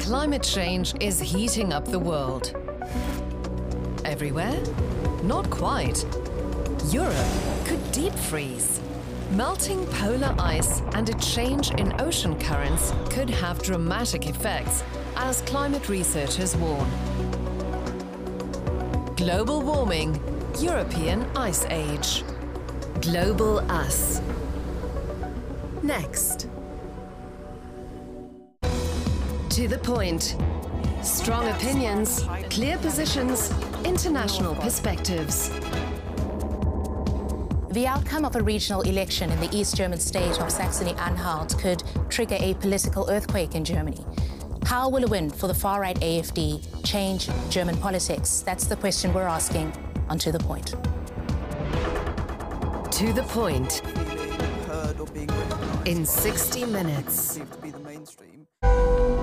Climate change is heating up the world. Everywhere? Not quite. Europe could deep freeze. Melting polar ice and a change in ocean currents could have dramatic effects, as climate researchers warn. Global warming, European ice age. Global Us. Next. To the point. Strong opinions, clear positions, international perspectives. The outcome of a regional election in the East German state of Saxony-Anhalt could trigger a political earthquake in Germany. How will a win for the far-right AfD change German politics? That's the question we're asking on To the Point. To the Point. In 60 minutes.